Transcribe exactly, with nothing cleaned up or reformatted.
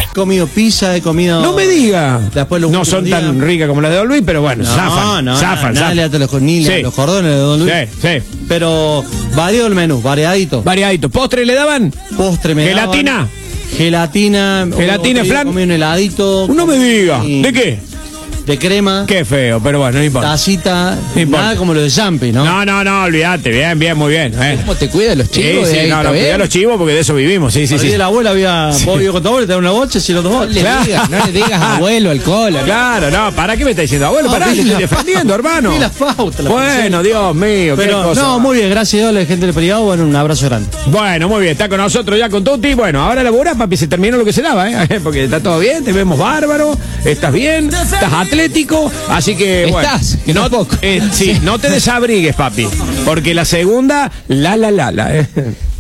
comido pizza, he comido... No me diga. Después los no son días... tan ricas como las de Don Luis, pero bueno, no, zafan, no, zafan, no, zafan. Ni, los, ni sí. los cordones de Don Luis. Sí, sí. Pero variado el menú, variadito. Variadito. ¿Postre le daban? Postre me ¿Gelatina? daban. Gelatina. ¿Gelatina, flan? Comí un heladito. No me diga. ¿De qué? De crema. Qué feo, pero bueno, no importa. Tacita, no importa. Nada como lo de Jumpy, ¿no? No, no, no, olvídate, bien, bien, muy bien. Eh. ¿Cómo te cuidas los chivos? Sí, sí, de ahí, no, no, cuida a los chivos porque de eso vivimos, sí, sí, Por sí. ahí de la abuela había, sí. Vos vivías con tu abuela, te da una bocha, si los dos boches. No le Claro. digas, no le digas abuelo, alcohol. Claro, no, ¿para qué me está diciendo abuelo? No, Pará, te vi estoy la- defendiendo, hermano. vi la pauta, la Bueno, Dios mío, qué Pero, cosa. no, muy bien, gracias a Dios, la gente del privado, bueno, un abrazo grande. Bueno, muy bien, está con nosotros ya con Tuti. Bueno, ahora laburá, papi, se terminó lo que se daba, ¿eh? Porque está todo bien, te vemos bárbaro, estás bien, estás atlético, así que, bueno. Estás, que no es poco. Eh, sí, no te desabrigues, papi, porque la segunda, la, la, la, la. eh.